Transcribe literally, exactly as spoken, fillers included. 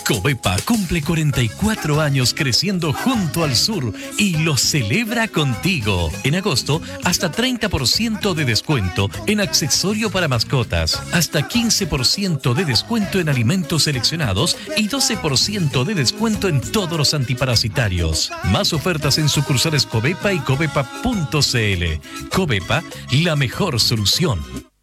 Covepa cumple cuarenta y cuatro años creciendo junto al sur y lo celebra contigo. En agosto, hasta treinta por ciento de descuento en accesorio para mascotas, hasta quince por ciento de descuento en alimentos seleccionados y doce por ciento de descuento en todos los antiparasitarios. Más ofertas en sucursales Covepa y covepa punto cl. Covepa, la mejor solución.